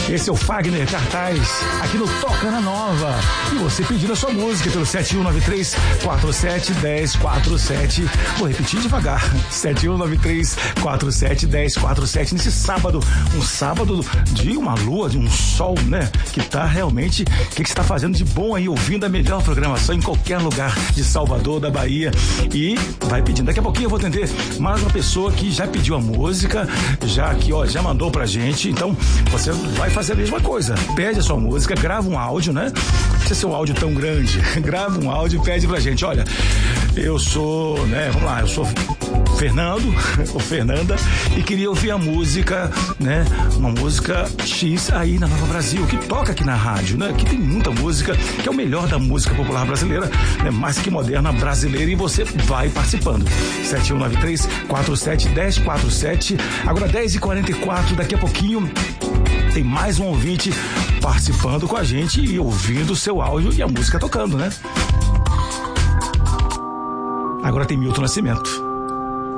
Esse é o Fagner Cartaz, aqui no Toca na Nova. E você pedindo a sua música pelo 7193-471047. Vou repetir devagar. 7193-471047. Nesse sábado, um sábado de uma lua, de um sol, né? Que tá realmente... O que você tá fazendo de bom aí, ouvindo a melhor programação em qualquer lugar de Salvador, da Bahia. E vai pedindo. Daqui a pouquinho eu vou atender mais uma pessoa que já pediu a música, já mandou pra gente. Então, você vai fazer a mesma coisa. Pede a sua música, grava um áudio, né? Não precisa ser um áudio tão grande. Grava um áudio e pede pra gente. Olha, eu sou, né? Vamos lá, eu sou Fernando ou Fernanda e queria ouvir a música, né? Uma música X aí na Nova Brasil, que toca aqui na rádio, né? Que tem muita música, que é o melhor da música popular brasileira, né? Mais que moderna brasileira, e você vai participando. 7193-471047. Agora 10h44, daqui a pouquinho tem mais um ouvinte participando com a gente e ouvindo o seu áudio e a música tocando, né? Agora tem Milton Nascimento.